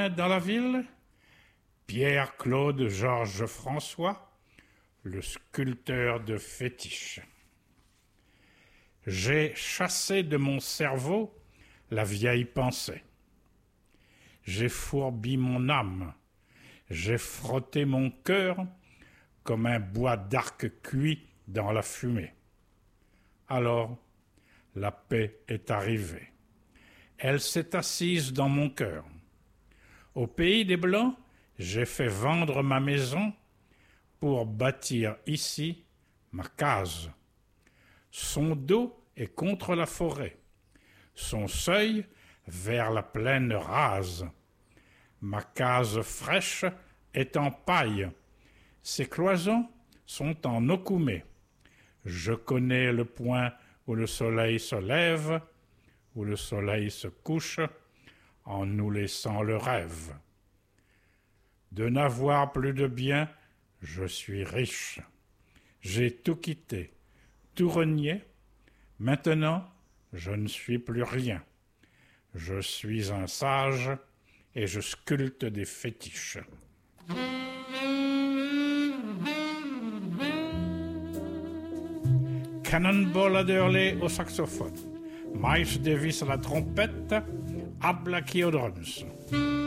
bien dans la ville? Pierre-Claude Georges François, le sculpteur de fétiches. J'ai chassé de mon cerveau la vieille pensée. J'ai fourbi mon âme, j'ai frotté mon cœur comme un bois d'arc cuit dans la fumée. Alors, la paix est arrivée. Elle s'est assise dans mon cœur. Au pays des Blancs, j'ai fait vendre ma maison pour bâtir ici ma case. Son dos est contre la forêt, son seuil vers la plaine rase. Ma case fraîche est en paille, ses cloisons sont en okoumé. Je connais le point où le soleil se lève, où le soleil se couche, en nous laissant le rêve. De n'avoir plus de bien, je suis riche. J'ai tout quitté, tout renié. Maintenant, je ne suis plus rien. Je suis un sage et je sculpte des fétiches. Cannonball Adderley au saxophone, Miles Davis à la trompette, Ab Blackie aux drums.